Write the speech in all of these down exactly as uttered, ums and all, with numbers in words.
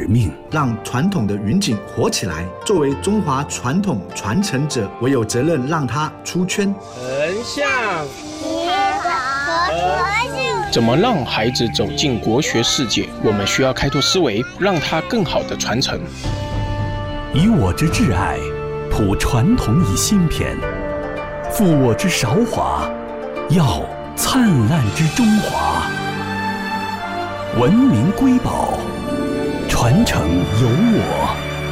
命， 让传统的云锦活起来。作为中华传统传承者，我有责任让它出圈。 横向结合和谐， 怎么让孩子走进国学世界？我们需要开拓思维，让他更好的传承。 以我之挚爱，谱传统以新篇；负我之韶华，耀灿烂之中华。文明瑰宝，传承由我。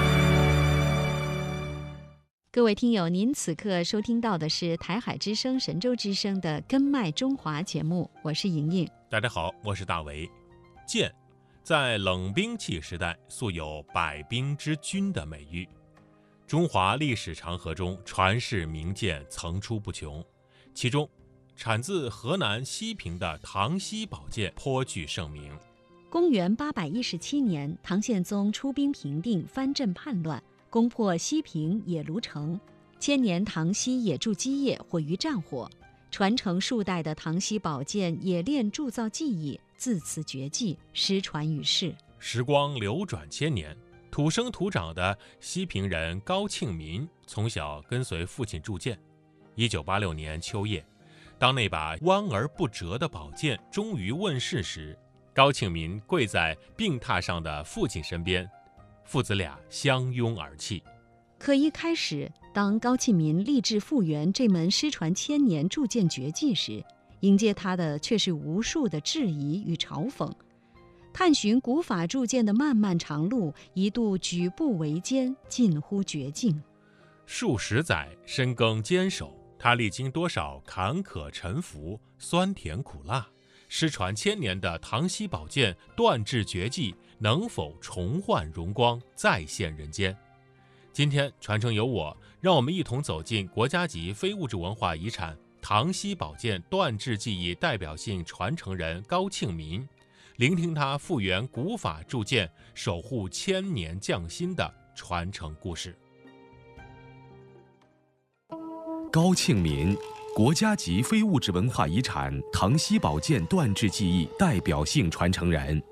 各位听友，您此刻收听到的是台海之声、神州之声的《根脉中华》节目，我是莹莹。 大家好，我是大为。剑在冷兵器时代素有百兵之君的美誉，中华历史长河中传世名剑层出不穷，其中产自河南西平的唐西宝剑颇具盛名。 公元八百一十七年，唐宪宗出兵平定藩镇叛乱，攻破西平野卢城。千年唐西野筑基业毁于战火，传承数代的唐西宝剑冶炼铸造技艺自此绝迹，失传于世。 时光流转千年，土生土长的西平人高庆民从小跟随父亲铸剑。一九八六年秋夜，当那把弯而不折的宝剑终于问世时，高庆民跪在病榻上的父亲身边，父子俩相拥而泣。 可一开始，当高庆民立志复原这门失传千年铸剑绝技时，迎接他的却是无数的质疑与嘲讽。探寻古法铸剑的漫漫长路，一度举步维艰，近乎绝境。 数十载深耕坚守，他历经多少坎坷沉浮、酸甜苦辣，失传千年的唐西宝剑断质绝技能否重焕荣光，再现人间？今天传承由我，让我们一同走进国家级非物质文化遗产唐西宝剑断质技艺代表性传承人高庆民，聆听他复原古法铸剑、守护千年匠心的传承故事。 高庆民，国家级非物质文化遗产唐西宝剑断质技艺代表性传承人。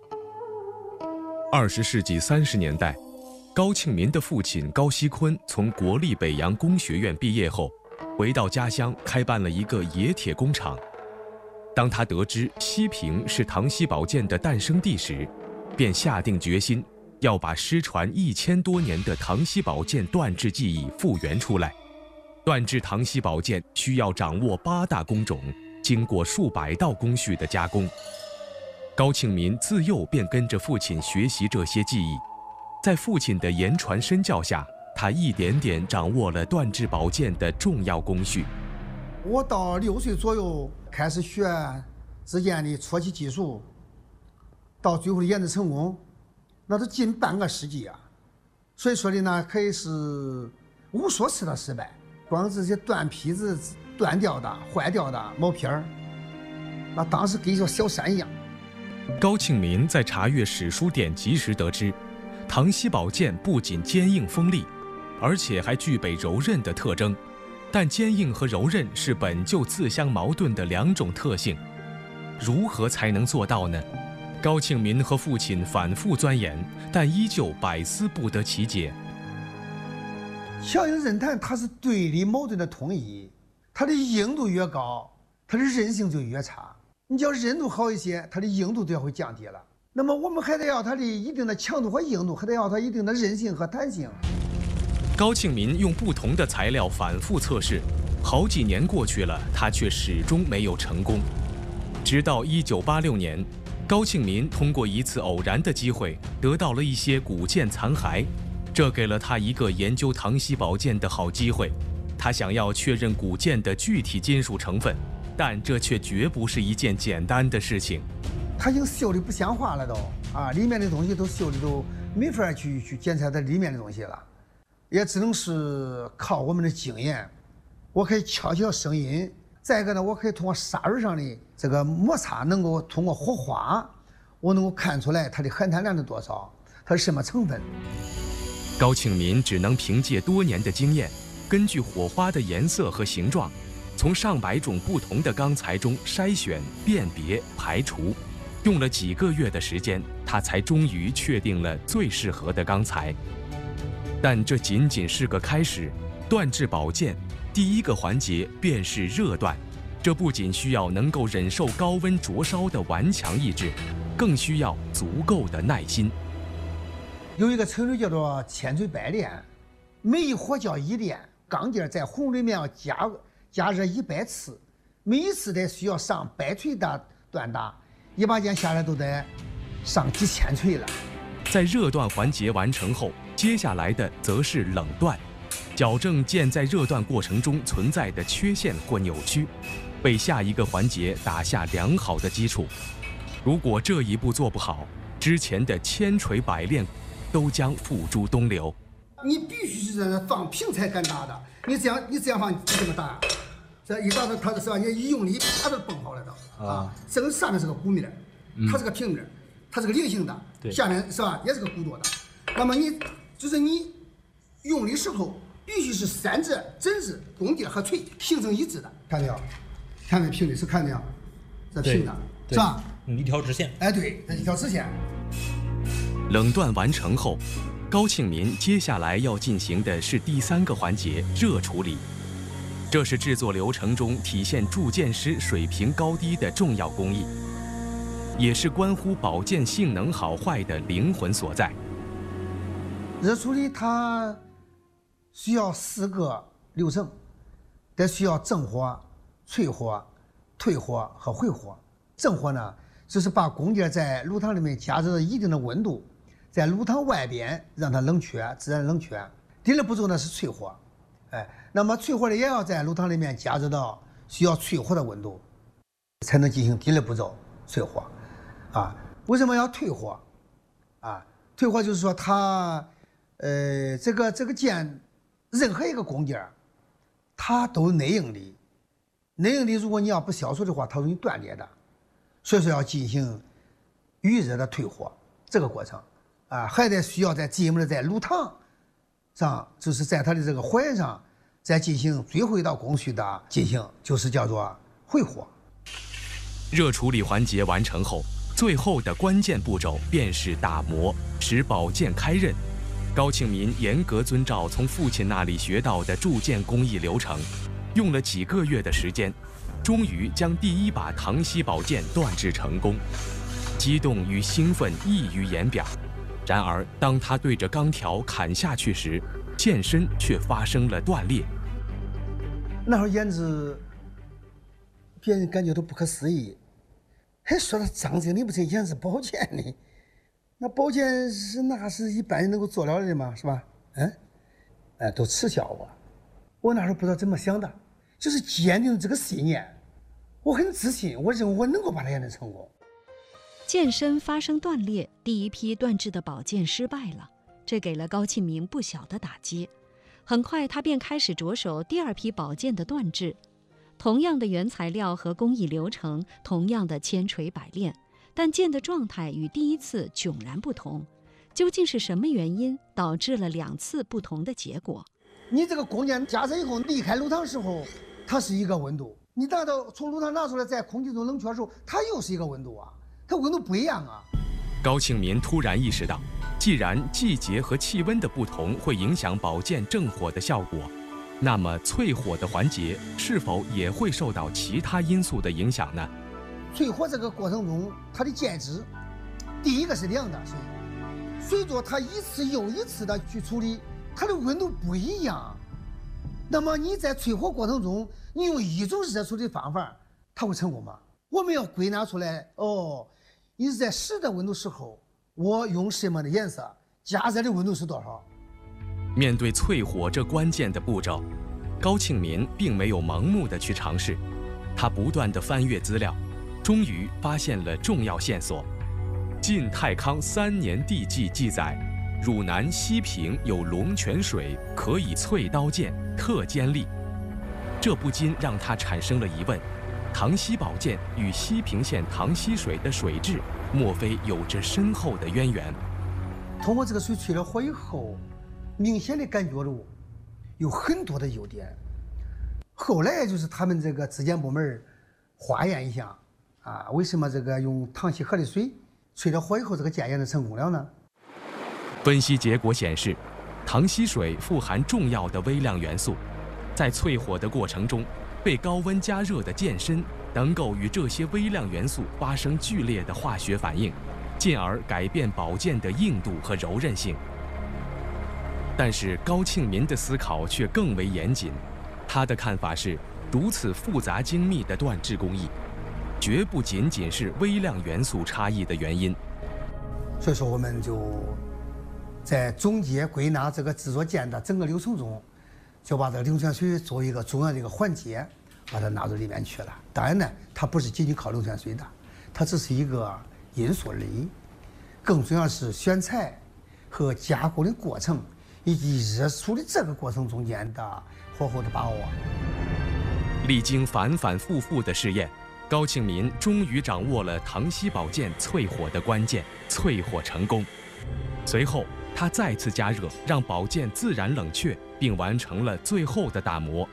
二十世纪三十年代，高庆民的父亲高锡坤从国立北洋工学院毕业后，回到家乡开办了一个冶铁工厂。当他得知西平是唐西宝剑的诞生地时，便下定决心要把失传一千多年的唐西宝剑断质技艺复原出来。断质唐西宝剑需要掌握八大工种，经过数百道工序的加工。高庆民自幼便跟着父亲学习这些技艺，在父亲的言传身教下，他一点点掌握了断质宝剑的重要工序。 我到六岁左右开始学制剑的初期技术，到最后的研制成功，那都近半个世纪啊！所以说的呢，可以是无数次的失败。光这些断坯子、断掉的、坏掉的毛坯儿，那当时跟一座小山一样。 高庆民在查阅史书典籍时得知，唐西宝剑不仅坚硬锋利，而且还具备柔韧的特征。但坚硬和柔韧是本就自相矛盾的两种特性，如何才能做到呢？高庆民和父亲反复钻研，但依旧百思不得其解。 强硬韧弹它是对立矛盾的统一，它的硬度越高，它的韧性就越差。你只要韧度好一些，它的硬度就要会降低了。那么我们还得要它的一定的强度和硬度，还得要它一定的韧性和弹性。 高庆民用不同的材料反复测试，好几年过去了，他却始终没有成功。直到一九八六年，高庆民通过一次偶然的机会，得到了一些古剑残骸。这给了他一个研究唐西宝剑的好机会。他想要确认古剑的具体金属成分，但这却绝不是一件简单的事情。 它已经锈的不像话了都啊，里面的东西都锈的都没法去去检测它里面的东西了，也只能是靠我们的经验。我可以敲敲声音，再一个呢，我可以通过砂轮上的这个摩擦，能够通过火花，我能够看出来它的含碳量是多少，它是什么成分。 高庆民只能凭借多年的经验，根据火花的颜色和形状，从上百种不同的钢材中筛选、辨别、排除， 用了几个月的时间，他才终于确定了最适合的钢材。但这仅仅是个开始，锻制宝剑第一个环节便是热锻。这不仅需要能够忍受高温灼烧的顽强意志，更需要足够的耐心。 有一个程序叫做千锤百炼，每一火叫一炼，钢件在红里面要加加热一百次，每一次得需要上百锤的锻打，一把剑下来都得上几千锤了。 在热锻环节完成后，接下来的则是冷锻，矫正剑在热锻过程中存在的缺陷或扭曲，为下一个环节打下良好的基础。如果这一步做不好，之前的千锤百炼都将付诸东流。 你必须是在那放平才敢打的，你这样你这样放你怎么打？这一打到它的是吧？你一用力，它都崩好了都啊。这个上面是个鼓面，它是个平面，它是个菱形的，下面是吧？也是个鼓舵的。那么你就是你用力时候，必须是三指、整指、弓箭和锤形成一致的，看没有？看没平的是看没有？这平的是吧？ 嗯，一条直线。 哎，对，这一条直线。 冷锻完成后，高庆民接下来要进行的是第三个环节——热处理。这是制作流程中体现铸剑师水平高低的重要工艺，也是关乎宝剑性能好坏的灵魂所在。 热处理它需要四个流程，得需要正火、淬火、退火和回火。正火呢，就是把弓箭在炉膛里面加热到一定的温度，在炉膛外边让它冷却，自然冷却。第二步骤呢是淬火，哎，那么淬火呢也要在炉膛里面加热到需要淬火的温度，才能进行第二步骤淬火。啊，为什么要退火？啊，退火就是说它，呃，这个这个剑，任何一个弓箭，它都有内应力，内应力如果你要不消除的话，它容易断裂的。所以说要进行预热的退火这个过程，啊，还得需要在进一步的在炉膛上，就是在它的这个火焰上，再进行最后一道工序的进行，就是叫做回火。 热处理环节完成后，最后的关键步骤便是打磨，使宝剑开刃。高庆民严格遵照从父亲那里学到的铸剑工艺流程，用了几个月的时间。终于将第一把唐西宝剑锻制成功，激动与兴奋溢于言表。然而，当他对着钢条砍下去时，剑身却发生了断裂。 那会儿简直，别人感觉都不可思议，还说他张这你不是研制宝剑呢？那宝剑是那是一般人能够做了的吗？是吧？嗯，哎，都耻笑我。我那时候不知道怎么想的，就是坚定这个信念。我很自信，我认为我能够把它研制成功。 剑身发生断裂，第一批锻制的宝剑失败了，这给了高庆民不小的打击。很快，他便开始着手第二批宝剑的锻制。同样的原材料和工艺流程，同样的千锤百炼，但剑的状态与第一次迥然不同。究竟是什么原因导致了两次不同的结果？ 你这个弓箭加热以后，离开炉膛时候，它是一个温度。你拿到从炉膛拿出来，在空气中冷却的时候，它又是一个温度啊，它温度不一样啊。 高庆民突然意识到，既然季节和气温的不同会影响宝剑正火的效果，那么淬火的环节是否也会受到其他因素的影响呢？ 淬火这个过程中，它的剑质，第一个是凉的水，随着它一次又一次的去处理，它的温度不一样。那么你在淬火过程中，你用一种热处理方法，它会成功吗？我们要归纳出来，哦，你是在湿的温度时候，我用什么的颜色，加热的温度是多少？ 面对淬火这关键的步骤，高庆民并没有盲目的去尝试，他不断的翻阅资料，终于发现了重要线索。晋太康三年地纪记载，汝南西平有龙泉水，可以淬刀剑，特尖利。这不禁让他产生了疑问：唐西宝剑与西平县唐西水的水质，莫非有着深厚的渊源？ 通过这个水淬了火以后，明显的感觉到有很多的优点。后来就是他们这个质检部门化验一下， 啊，为什么这个用糖稀喝的水淬了火以后，这个检验的成功了呢？ 分析结果显示，糖稀水富含重要的微量元素，在淬火的过程中，被高温加热的剑身能够与这些微量元素发生剧烈的化学反应，进而改变宝剑的硬度和柔韧性。但是高庆民的思考却更为严谨，他的看法是，如此复杂精密的锻制工艺，绝不仅仅是微量元素差异的原因。 所以说，我们就在总结归纳这个制作剑的整个流程中，就把这个硫酸水作为一个重要的一个环节，把它纳入里面去了。当然呢，它不是仅仅靠硫酸水的，它只是一个因素而已。更重要是选材和加工的过程，以及热处的这个过程中间的火候的把握。 历经反反复复的试验，高庆民终于掌握了糖稀宝剑淬火的关键，淬火成功。随后，他再次加热，让宝剑自然冷却，并完成了最后的打磨。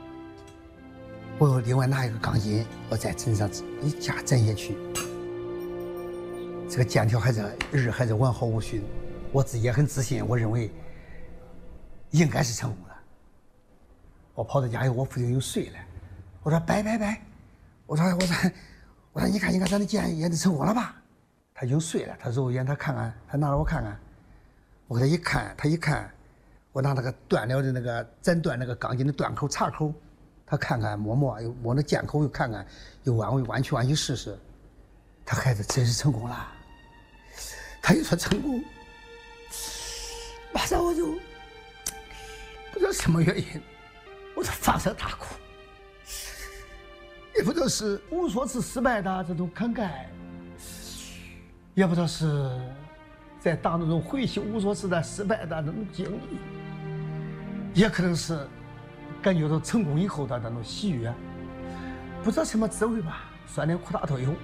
我另外拿一个钢筋，我在针上一夹针下去，这个剑条还是刃还是完好无损。我自己也很自信，我认为应该是成功了。我跑到家以后，我父亲又睡了，我说拜拜拜，我说我说我说你看你看咱的剑研制成功了吧？他已经睡了，他揉眼他看看，他拿着我看看，我给他一看，他一看，我拿那个断了的那个斩断那个钢筋的断口插口，他看看摸摸，又摸那剑口又看看，又弯弯弯曲弯曲试试，他孩子真是成功了。他一说成功，马上我就不知道什么原因，我就放声大哭，也不知道是无数次失败的这种慷慨，也不知道是在当中回忆无数次的失败的那种经历，也可能是感觉到成功以后的那种喜悦，不知道什么滋味吧，酸甜苦辣都有。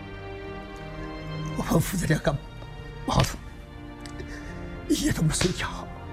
我们父子两个抱头一夜都没睡觉。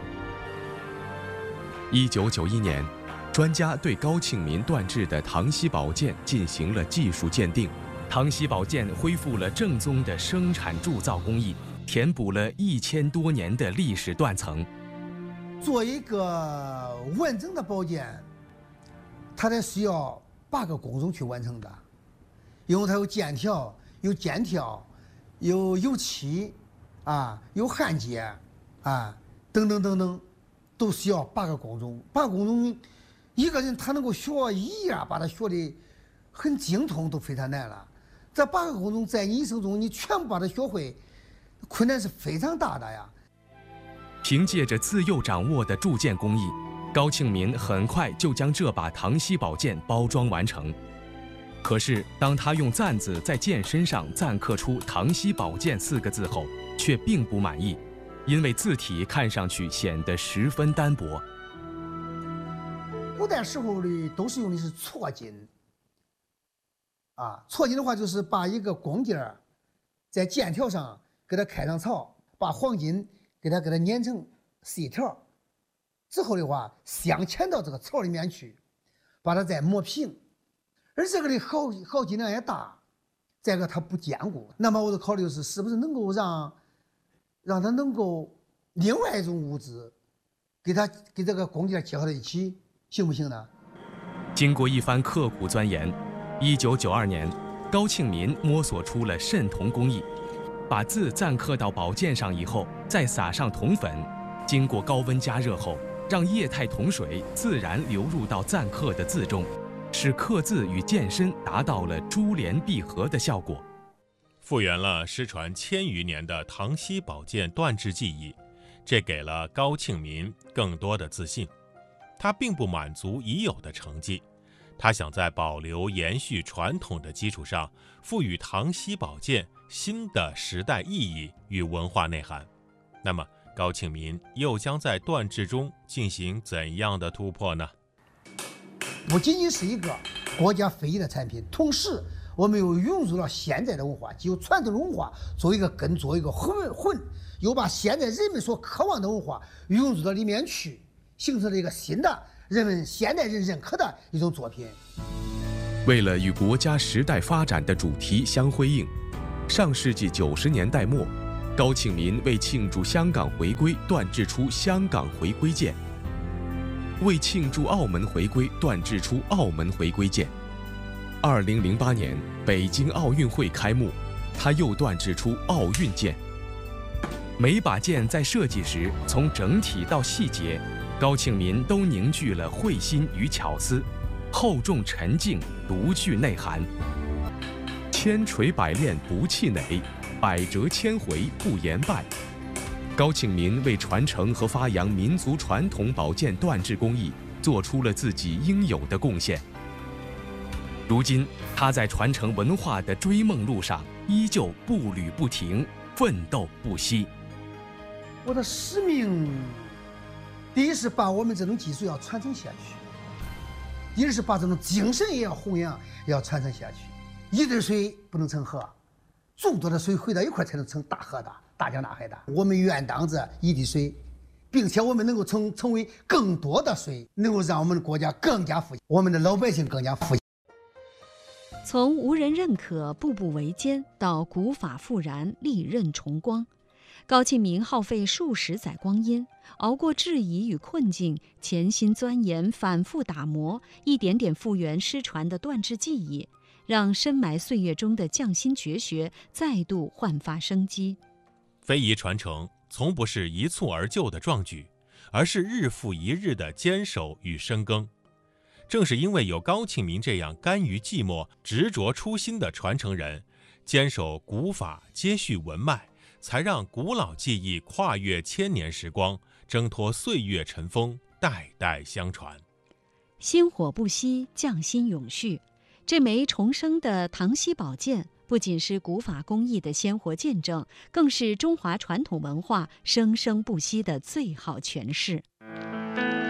一九九一年，专家对高庆民锻制的糖稀宝剑进行了技术鉴定，糖稀宝剑恢复了正宗的生产铸造工艺，填补了一千多年的历史断层。 做一个完整的宝剑，它得需要八个工种去完成的，因为它有剑条、有尖条、有油漆，啊，有焊接，啊，等等等等，都需要八个工种。八个工种，一个人他能够学一样把它学的很精通，都非常难了。这八个工种在你一生中你全部把它学会，困难是非常大的呀。 凭借着自幼掌握的铸剑工艺，高庆民很快就将这把糖稀宝剑包装完成。可是，当他用簪子在剑身上簪刻出“糖稀宝剑”四个字后，却并不满意，因为字体看上去显得十分单薄。 古代时候的都是用的是错金，啊，错金的话就是把一个弓尖儿在剑条上给它开上槽，把黄金给它给它碾成细条，之后的话镶嵌到这个槽里面去，把它再磨平。而这个的耗耗金量也大，再一个它不坚固。那么我的考虑是，是不是能够让让它能够另外一种物质给它给这个弓尖结合在一起，行不行呢？ 经过一番刻苦钻研，一九九二年，高庆民摸索出了渗铜工艺。把字簪刻到宝剑上以后，再撒上铜粉，经过高温加热后，让液态铜水自然流入到簪刻的字中，使刻字与剑身达到了珠联璧合的效果。 复原了失传千余年的糖稀宝剑锻制技艺，这给了高庆民更多的自信。他并不满足已有的成绩，他想在保留延续传统的基础上，赋予糖稀宝剑新的时代意义与文化内涵。那么高庆民又将在锻制中进行怎样的突破呢？ 不仅仅是一个国家非遗的产品，同时我们又涌入了现代的文化，既有传统的文化作为一个根，作为一个魂魂，又把现在人们所渴望的文化涌入到里面去，形成了一个新的人们现代人认可的一种作品。 为了与国家时代发展的主题相辉映，上世纪九十年代末，高庆民为庆祝香港回归锻制出香港回归剑，为庆祝澳门回归锻制出澳门回归剑。二零零八年北京奥运会开幕，他又锻制出奥运剑。每把剑在设计时，从整体到细节，高庆民都凝聚了慧心与巧思，厚重沉静，独具内涵。千锤百炼不气馁，百折千回不言败。高庆民为传承和发扬民族传统宝剑锻制工艺做出了自己应有的贡献。如今，他在传承文化的追梦路上依旧步履不停，奋斗不息。 我的使命，第一是把我们这种技术要传承下去，第二是把这种精神也要弘扬，也要传承下去。一滴水不能成河，众多的水汇到一块才能成大河的、大江大海的。我们愿当这一滴水，并且我们能够成成为更多的水，能够让我们的国家更加富强，我们的老百姓更加富强。 从无人认可、步步维艰到古法复燃、利刃重光，高庆民耗费数十载光阴，熬过质疑与困境，潜心钻研、反复打磨，一点点复原失传的锻制技艺，让深埋岁月中的匠心绝学再度焕发生机。 非遗传承从不是一蹴而就的壮举，而是日复一日的坚守与深耕。正是因为有高庆民这样甘于寂寞、执着初心的传承人，坚守古法、接续文脉，才让古老技艺跨越千年时光，挣脱岁月尘封，代代相传。 薪火不息，匠心永续。这枚重生的唐西宝剑，不仅是古法工艺的鲜活见证，更是中华传统文化生生不息的最好诠释。